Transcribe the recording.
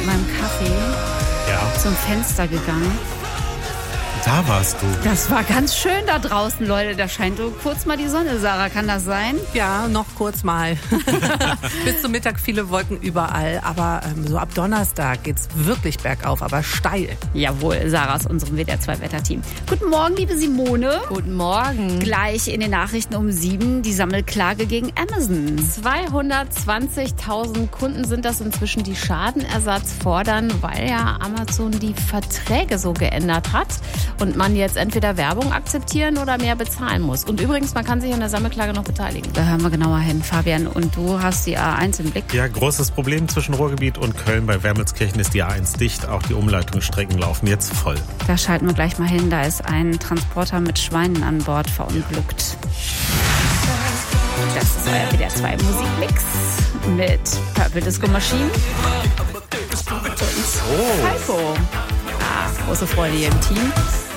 meinem Kaffee zum Fenster gegangen. Da warst du. Das war ganz schön da draußen, Leute. Da scheint so kurz mal die Sonne, Sarah. Kann das sein? Ja, noch kurz mal. Bis zum Mittag viele Wolken überall. Aber so ab Donnerstag geht's wirklich bergauf, aber steil. Jawohl, Sarah aus unserem WDR-2-Wetterteam. Guten Morgen, liebe Simone. Guten Morgen. Gleich in den Nachrichten um 7 die Sammelklage gegen Amazon. 220.000 Kunden sind das inzwischen, die Schadenersatz fordern, weil ja Amazon die Verträge so geändert hat und man jetzt entweder Werbung akzeptieren oder mehr bezahlen muss. Und übrigens, man kann sich an der Sammelklage noch beteiligen. Da hören wir genauer hin, Fabian. Und du hast die A1 im Blick. Ja, großes Problem zwischen Ruhrgebiet und Köln. Bei Wermelskirchen ist die A1 dicht. Auch die Umleitungsstrecken laufen jetzt voll. Da schalten wir gleich mal hin. Da ist ein Transporter mit Schweinen an Bord verunglückt. Das ist euer WDR 2 Musikmix mit Purple Disco Machine und Falco. Große Freude hier im Team.